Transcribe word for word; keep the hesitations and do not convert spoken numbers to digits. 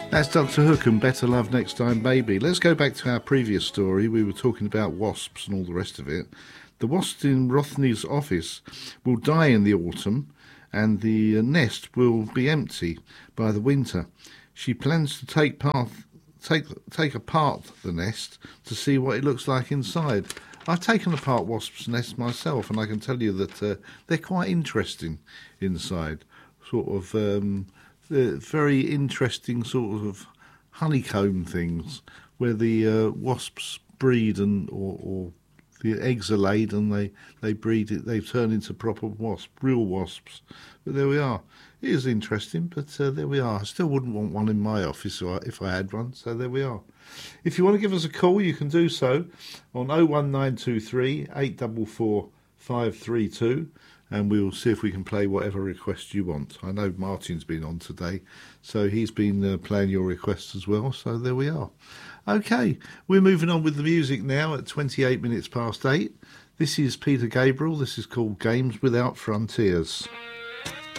That's Doctor Hook and Better Love Next Time Baby. Let's go back to our previous story. We were talking about wasps and all the rest of it. The wasps in Rothney's office will die in the autumn and the nest will be empty by the winter. She plans to take part, take, take apart the nest to see what it looks like inside. I've taken apart wasps' nests myself, and I can tell you that uh, they're quite interesting inside. Sort of um, very interesting sort of honeycomb things where the uh, wasps breed and or, or the eggs are laid and they, they breed it. They turn into proper wasps, real wasps. But there we are. It is interesting, but uh, there we are. I still wouldn't want one in my office if I had one, so there we are. If you want to give us a call, you can do so on oh one nine two three, eight four four, five three two, and we'll see if we can play whatever request you want. I know Martin's been on today, so he's been uh, playing your requests as well, so there we are. Okay, we're moving on with the music now at twenty-eight minutes past eight. This is Peter Gabriel. This is called Games Without Frontiers.